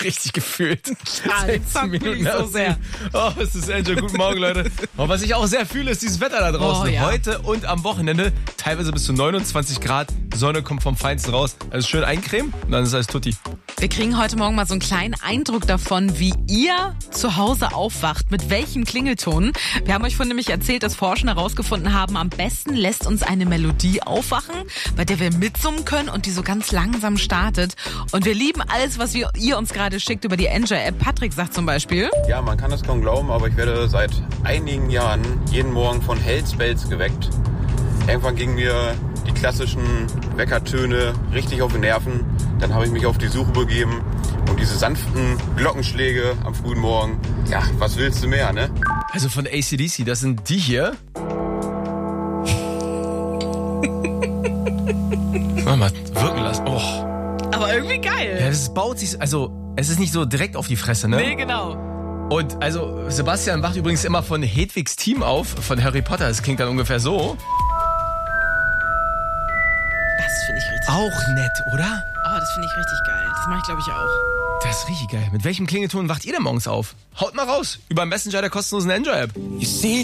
richtig gefühlt. Den Song fühle ich so sehr. Oh, es ist Enjoy. Guten Morgen, Leute. Und was ich auch sehr fühle, ist dieses Wetter da draußen. Oh, ja. Heute und am Wochenende teilweise bis zu 29 Grad. Sonne kommt vom Feinsten raus. Also schön eincremen und dann ist alles tutti. Wir kriegen heute Morgen mal so einen kleinen Eindruck davon, wie ihr zu Hause aufwacht, mit welchem Klingelton. Wir haben euch vorhin nämlich erzählt, dass Forscher herausgefunden haben, am besten lässt uns eine Melodie aufwachen, bei der wir mitsummen können und die so ganz langsam startet. Und wir lieben alles, was ihr uns gerade schickt über die Enjoy-App. Patrick sagt zum Beispiel: Ja, man kann es kaum glauben, aber ich werde seit einigen Jahren jeden Morgen von Hells Bells geweckt. Irgendwann gingen mir die klassischen Weckertöne richtig auf die Nerven. Dann habe ich mich auf die Suche begeben und diese sanften Glockenschläge am frühen Morgen. Ja, was willst du mehr, ne? Also von AC/DC, das sind die hier. Mach mal wirken lassen. Oh. Aber irgendwie geil. Ja, das baut sich, also es ist nicht so direkt auf die Fresse, ne? Nee, genau. Und also Sebastian wacht übrigens immer von Hedwigs Team auf, von Harry Potter. Das klingt dann ungefähr so. Das finde ich richtig Auch nett, oder? Oh, das finde ich richtig geil. Das mache ich, glaube ich, auch. Das ist richtig geil. Mit welchem Klingelton wacht ihr denn morgens auf? Haut mal raus. Über Messenger der kostenlosen Enjoy-App.